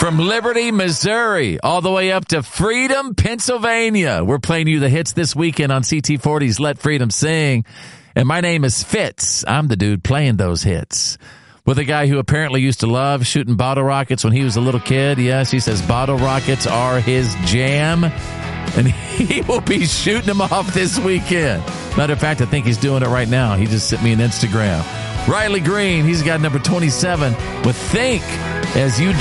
from Liberty, Missouri, all the way up to Freedom, Pennsylvania. We're playing you the hits this weekend on CT40's Let Freedom Sing. And my name is Fitz. I'm the dude playing those hits. With a guy who apparently used to love shooting bottle rockets when he was a little kid. Yes, he says bottle rockets are his jam. And he will be shooting them off this weekend. Matter of fact, I think he's doing it right now. He just sent me an Instagram. Riley Green, he's got number 27 with Think as you